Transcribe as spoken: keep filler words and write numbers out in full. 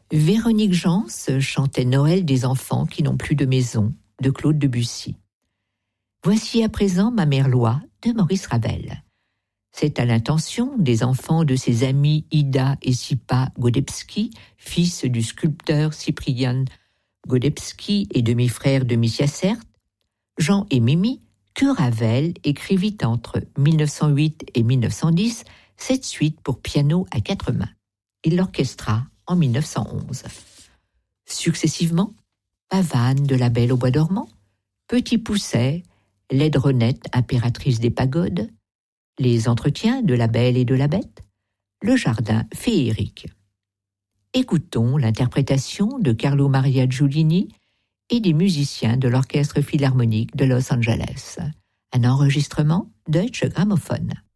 Véronique Jans chantait Noël des enfants qui n'ont plus de maison de Claude Debussy. Voici à présent Ma mère Loi de Maurice Ravel. C'est à l'intention des enfants de ses amis Ida et Sipa Godebski, fils du sculpteur Cyprian Godebski et demi-frère de Missia Sert, Jean et Mimi, que Ravel écrivit entre mille neuf cent huit et mille neuf cent dix cette suite pour piano à quatre mains. Il l'orchestra en mille neuf cent onze. Successivement, Pavane de la Belle au bois dormant, Petit Pousset, Laidronette, impératrice des pagodes, Les entretiens de la Belle et de la Bête, Le jardin féerique. Écoutons l'interprétation de Carlo Maria Giulini et des musiciens de l'Orchestre philharmonique de Los Angeles. Un enregistrement Deutsche Grammophon.